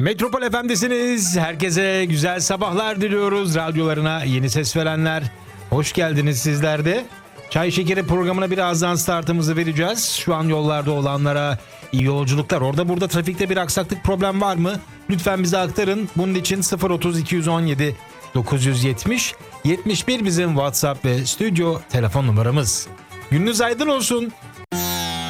Metropol FM'desiniz. Herkese güzel sabahlar diliyoruz. Radyolarına yeni ses verenler, hoş geldiniz sizler de. Çay Şekeri programına birazdan startımızı vereceğiz. Şu an yollarda olanlara iyi yolculuklar. Orada burada trafikte bir aksaklık, problem var mı? Lütfen bize aktarın. Bunun için 030 217 970 71 bizim WhatsApp ve stüdyo telefon numaramız. Gününüz aydın olsun.